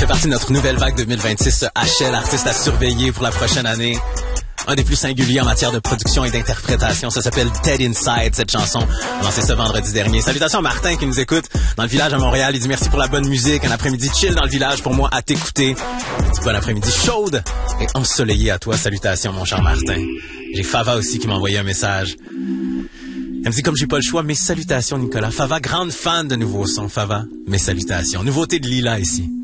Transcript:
partie de notre nouvelle vague 2026. HL, artiste à surveiller pour la prochaine année. Un des plus singuliers en matière de production et d'interprétation. Ça s'appelle Dead Inside, cette chanson. Lancée ce vendredi dernier. Salutations à Martin qui nous écoute dans le village à Montréal. Il dit merci pour la bonne musique. Un après-midi chill dans le village pour moi à t'écouter. Il dit bon après-midi chaude et ensoleillé à toi. Salutations mon cher Martin. J'ai Fava aussi qui m'a envoyé un message. Elle me dit comme j'ai pas le choix, mes salutations Nicolas. Fava, grande fan de nouveaux sons. Fava, mes salutations. Nouveauté de Lila ici.